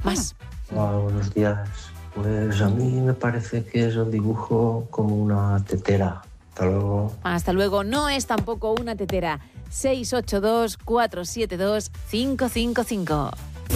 más. Hola, buenos días. Pues a mí me parece que es un dibujo como una tetera. Hasta luego. Hasta luego. No es tampoco una tetera. 682-472-555.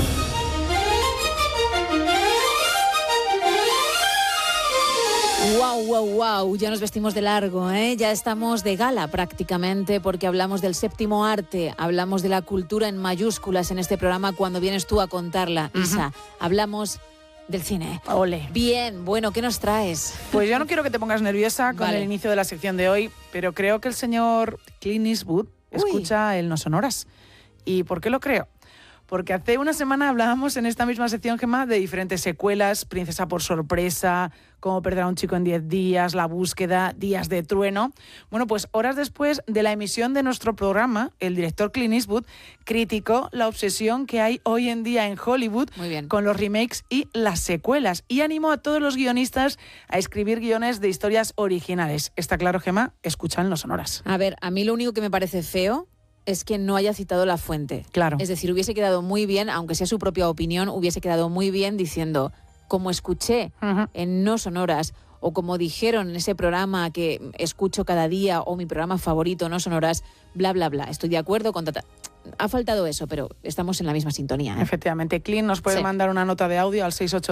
Wow, ya nos vestimos de largo, ¿eh? Ya estamos de gala prácticamente porque hablamos del séptimo arte, hablamos de la cultura en mayúsculas en este programa cuando vienes tú a contarla, Isa. Hablamos del cine. Ole. Bien, bueno, ¿qué nos traes? Pues yo no quiero que te pongas nerviosa con el inicio de la sección de hoy, pero creo que el señor Clint Eastwood escucha el No Sonoras. ¿Y por qué lo creo? Porque hace una semana hablábamos en esta misma sección, Gemma, de diferentes secuelas, Princesa por sorpresa, Cómo perder a un chico en 10 días, La búsqueda, Días de trueno. Bueno, pues horas después de la emisión de nuestro programa, el director Clint Eastwood criticó la obsesión que hay hoy en día en Hollywood con los remakes y las secuelas y animó a todos los guionistas a escribir guiones de historias originales. ¿Está claro, Gemma? Escuchan los sonoras. A ver, a mí lo único que me parece feo es que no haya citado la fuente. Claro. Es decir, hubiese quedado muy bien, aunque sea su propia opinión, hubiese quedado muy bien diciendo, como escuché en No Sonoras, o como dijeron en ese programa que escucho cada día, o mi programa favorito, No Sonoras, bla, bla, bla. Estoy de acuerdo con... Ha faltado eso, pero estamos en la misma sintonía, ¿eh? Efectivamente. Clint nos puede mandar una nota de audio al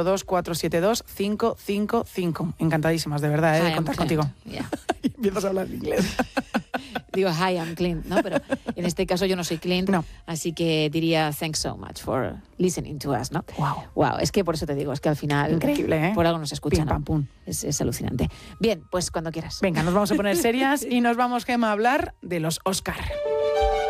682-472-555. Encantadísimas, de verdad, de contar contigo. Yeah. Empiezas a hablar inglés. Digo, hi, I'm Clint, ¿no? Pero en este caso yo no soy Clint, así que diría thanks so much for listening to us, ¿no? Wow, es que por eso te digo, es que al final... Increíble, ¿eh? Por algo nos escuchan. Pim, pam, pum. Es alucinante. Bien, pues cuando quieras. Venga, nos vamos a poner serias y nos vamos, Gemma, a hablar de los Oscar.